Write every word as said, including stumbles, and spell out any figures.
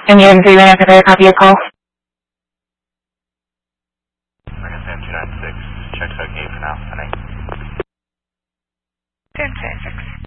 And you have three minutes to copy your call. American Sam two nine six, checks out gate for now, I think. ten ten six.